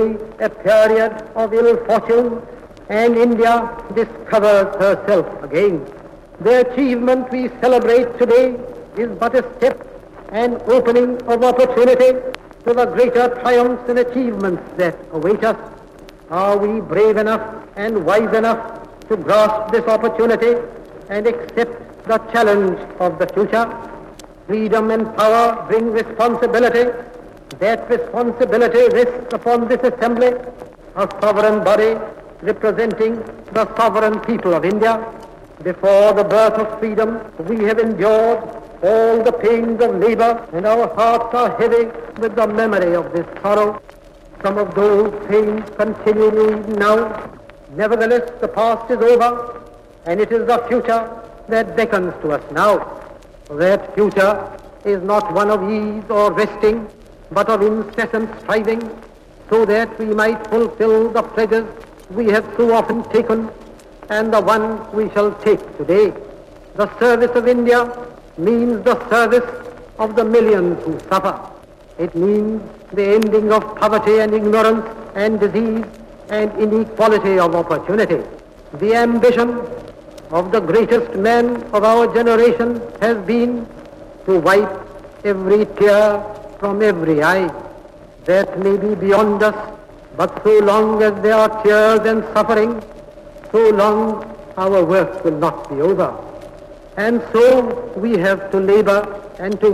be a period of ill fortune, and India discovers herself again. The achievement we celebrate today is but a step and opening of opportunity to the greater triumphs and achievements that await us. Are we brave enough and wise enough to grasp this opportunity and accept the challenge of the future? Freedom and power bring responsibility. That responsibility rests upon this assembly, a sovereign body representing the sovereign people of India. Before the birth of freedom, we have endured all the pains of labor, and our hearts are heavy with the memory of this sorrow. Some of those pains continue even now. Nevertheless, the past is over, and it is the future that beckons to us now. That future is not one of ease or resting, but of incessant striving, so that we might fulfill the pledges we have so often taken, and the one we shall take today. The service of India means the service of the millions who suffer. It means the ending of poverty and ignorance and disease and inequality of opportunity. The ambition of the greatest man of our generation has been to wipe every tear from every eye. That may be beyond us, but so long as there are tears and suffering, so long our work will not be over. And so we have to labor and to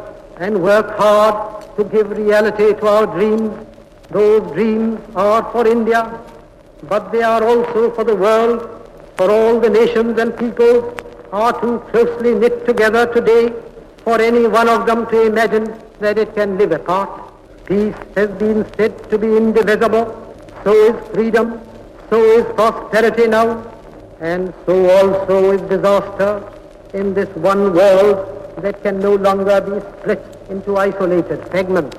work hard to give reality to our dreams. Those dreams are for India, but they are also for the world, for all the nations and peoples are too closely knit together today for any one of them to imagine that it can live apart. Peace has been said to be indivisible, so is freedom, so is prosperity now, and so also is disaster in this one world that can no longer be split into isolated segments.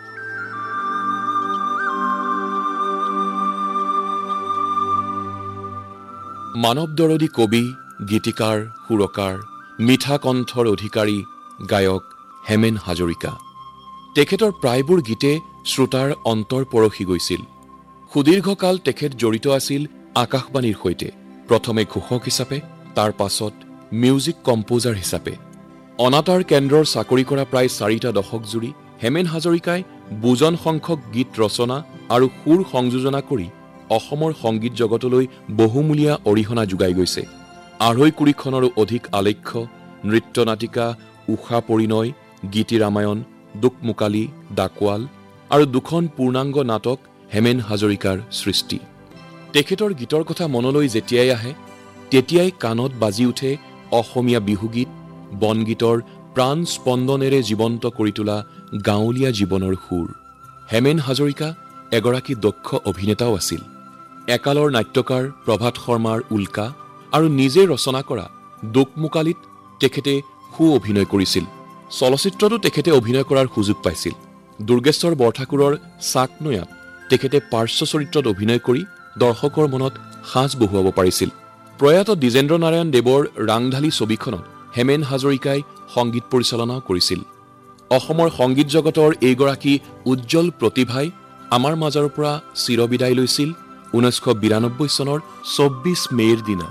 মানৱ দৰদী কবি, গীতিকাৰ, সুৰকাৰ, মিঠা কণ্ঠৰ অধিকাৰী গায়ক হেমেন হাজৰিকা। তেখেতৰ প্ৰায়বোৰ গীতে শ্ৰোতাৰ অন্তৰ পৰখি গৈছিল। সুদীৰ্ঘকাল তেখেত জড়িত আছিল আকাশবাণীৰ সৈতে, প্ৰথমে ঘোষক হিচাপে, তাৰ পাছত মিউজিক কম্পোজাৰ হিচাপে। অনাতাঁৰ কেন্দ্ৰৰ চাকৰি কৰা প্ৰায় 4টা দশক জুৰি হেমেন হাজৰিকাই বুজন সংখ্যক গীত ৰচনা আৰু সুৰ সংযোজনা কৰি অসমৰ সংগীত জগতলৈ বহুমূলীয়া অৰিহণা যোগাই গৈছে। 2.5 কোটিখনৰো অধিক আলেখ্য, নৃত্য নাটিকা, উষা পৰিণয়, গীতি ৰামায়ণ, দুকমুকালি, ডাকোৱাল আৰু 2খন পূৰ্ণাংগ নাটক হেমেন হাজৰিকাৰ সৃষ্টি। তেখেতৰ গীতৰ কথা মনলৈ যেতিয়াই আহে, তেতিয়াই কাণত বাজি উঠে অসমীয়া বিহুগীত, বনগীতৰ প্ৰাণ স্পন্দনেৰে জীৱন্ত কৰি তোলা গাঁৱলীয়া জীৱনৰ সুৰ। হেমেন হাজৰিকা এগৰাকী দক্ষ অভিনেতাও আছিল। একালৰ নাট্যকাৰ প্ৰভাত শৰ্মাৰ উল্কা আৰু নিজে ৰচনা কৰা দুকমুকালিত তেখেতে সু অভিনয় কৰিছিল। চলচ্চিত্ৰতো তেখেতে অভিনয় কৰাৰ সুযোগ পাইছিল। দুৰ্গেশ্বৰ বৰঠাকুৰৰ চাকনৈয়াত তেখেতে পাৰ্শ্ব চৰিত্ৰত অভিনয় কৰি দৰ্শকৰ মনত সাঁচ বহুৱাব পাৰিছিল। প্ৰয়াত দ্বিজেন্দ্ৰ নাৰায়ণ দেৱৰ ৰাংঢালী ছবিখনত হেমেন হাজৰিকাই সংগীত পৰিচালনাও কৰিছিল। অসমৰ সংগীত জগতৰ এইগৰাকী উজ্জ্বল প্ৰতিভাই আমাৰ মাজৰ পৰা চিৰবিদায় লৈছিল 1992 চনৰ 24 মে'ৰ দিনা।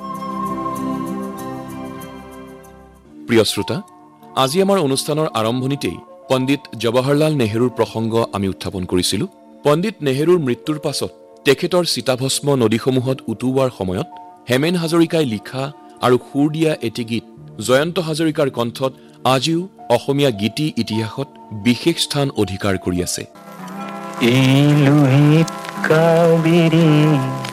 প্ৰিয় শ্ৰোতা, আজি আমাৰ অনুষ্ঠানৰ আৰম্ভণিতেই পণ্ডিত জৱাহৰলাল নেহৰুৰ প্ৰসংগ আমি উত্থাপন কৰিছিলোঁ। পণ্ডিত নেহৰুৰ মৃত্যুৰ পাছত তেখেতৰ চিতাভস্ম নদীসমূহত উটুওৱাৰ সময়ত হেমেন হাজৰিকাই লিখা আৰু সুৰ দিয়া এটি গীত জয়ন্ত হাজৰিকাৰ কণ্ঠত আজিও অসমীয়া গীতি ইতিহাসত বিশেষ স্থান অধিকাৰ কৰি আছে। এই লোহিত কাউবিৰি